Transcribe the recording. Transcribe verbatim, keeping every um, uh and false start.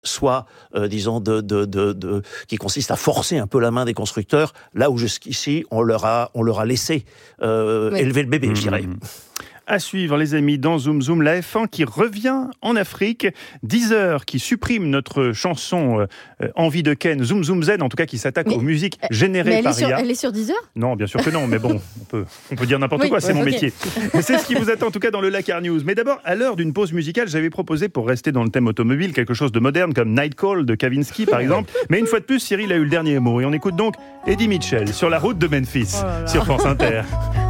soit, euh, disons, de, de, de, de, qui consiste à forcer un peu la main des constructeurs, là où jusqu'ici, on leur a, on leur a laissé euh, oui. élever le bébé, mmh. je dirais. À suivre, les amis, dans Zoom Zoom, la F un qui revient en Afrique, Deezer qui supprime notre chanson euh, Envie de Ken, Zoom Zoom Z, en tout cas qui s'attaque mais, aux musiques générées mais par I A. Sur, elle est sur Deezer ? Non, bien sûr que non, mais bon, on peut, on peut dire n'importe oui, quoi, c'est ouais, mon okay. métier. C'est ce qui vous attend en tout cas dans le Lakar News. Mais d'abord, à l'heure d'une pause musicale, j'avais proposé, pour rester dans le thème automobile, quelque chose de moderne comme Night Call de Kavinsky par exemple. Mais une fois de plus, Cyril a eu le dernier mot. Et on écoute donc Eddie Mitchell sur la route de Memphis, oh sur France Inter.